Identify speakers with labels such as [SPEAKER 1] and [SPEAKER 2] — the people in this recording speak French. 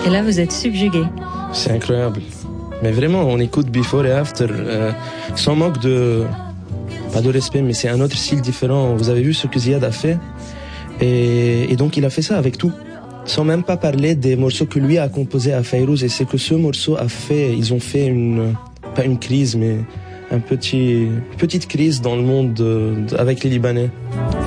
[SPEAKER 1] Et là, vous êtes subjugué.
[SPEAKER 2] C'est incroyable. Mais vraiment, on écoute Before et After sans manque de... Pas de respect, mais c'est un autre style différent. Vous avez vu ce que Ziad a fait. Et donc, il a fait ça avec tout. Sans même pas parler des morceaux que lui a composés à Fayrouz. Et c'est que ce morceau a fait... Ils ont fait pas une crise, mais petite crise dans le monde avec les Libanais.